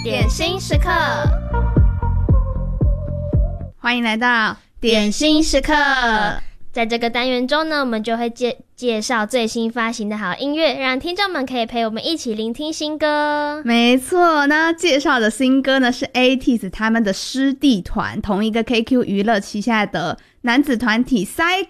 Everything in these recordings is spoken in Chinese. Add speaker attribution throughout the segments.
Speaker 1: 点心时刻，
Speaker 2: 欢迎来到
Speaker 1: 点心时刻。在这个单元中呢，我们就会介绍最新发行的好音乐，让听众们可以陪我们一起聆听新歌。
Speaker 2: 没错，那介绍的新歌呢是 ATEEZ 他们的师弟团，同一个 KQ 娱乐旗下的男子团体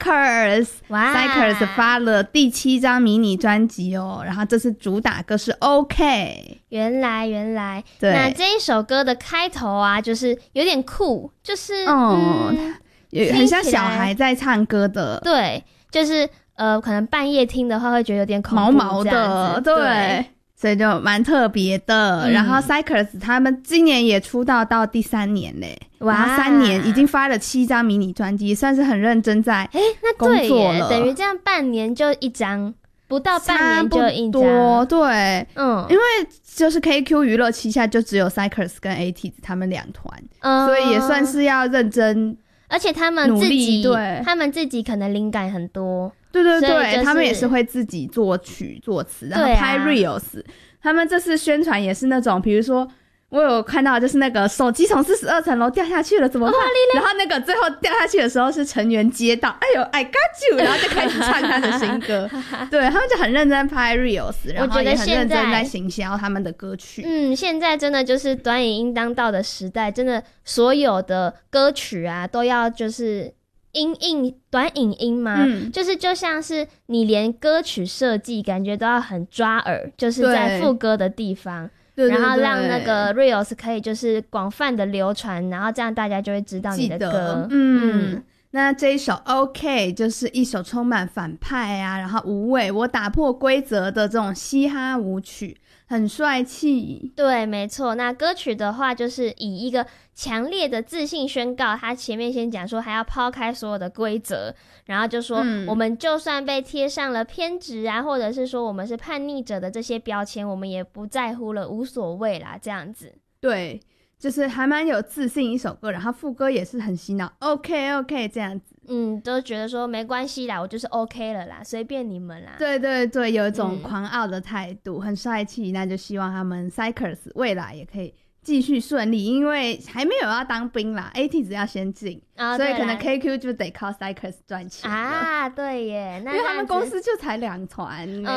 Speaker 2: Cycles。Cycles 发了第7张迷你专辑哦，然后这次主打歌是 OK。
Speaker 1: 原来，那这一首歌的开头啊，就是有点酷，就是
Speaker 2: 很像小孩在唱歌的，
Speaker 1: 对，就是可能半夜听的话会觉得有点恐怖，
Speaker 2: 毛毛的，对，所以就蛮特别的。然后 Cycles 他们今年也出道到第3年嘞，然后3年已经发了7张迷你专辑，算是很认真在工作了。
Speaker 1: 等于这样半年就一张，不到半年就一张，
Speaker 2: 差不多，对，因为就是 KQ 娱乐旗下就只有 Cycles 跟 ATEEZ 他们2团，所以也算是要认真。
Speaker 1: 而且他们自己可能灵感很多，
Speaker 2: 对、他们也是会自己作曲作词，然后拍 reels。他们这次宣传也是那种，比如说我有看到就是那个手机从42层楼掉下去了怎么办？然后那个最后掉下去的时候是成员接到，哎呦 I got you， 然后就开始唱他的新歌。对，他们就很认真拍 reels， 然后也很认真在行销他们的歌曲。
Speaker 1: 现在真的就是短影音当道的时代，真的所有的歌曲啊都要就是短影音嘛，就是就像是你连歌曲设计感觉都要很抓耳，就是在副歌的地方。然后让那个 reels 可以就是广泛的流传，然后这样大家就会知道你的歌。
Speaker 2: 那这一首 OK 就是一首充满反派啊，然后无畏我打破规则的这种嘻哈舞曲，很帅气。
Speaker 1: 对，没错。那歌曲的话就是以一个强烈的自信宣告，他前面先讲说还要抛开所有的规则，然后就说我们就算被贴上了偏执啊，或者是说我们是叛逆者的这些标签，我们也不在乎了，无所谓啦，这样子。
Speaker 2: 对，就是还蛮有自信一首歌，然后副歌也是很洗脑 OK 这样子。
Speaker 1: 都觉得说没关系啦，我就是 OK 了啦，随便你们啦。
Speaker 2: 对，有一种狂傲的态度，很帅气。那就希望他们 Cycles 未来也可以继续顺利，因为还没有要当兵啦， ATEEZ 要先进，所以可能 KQ 就得靠 Cycles 赚钱啊。
Speaker 1: 对耶，
Speaker 2: 因为他们公司就才2团，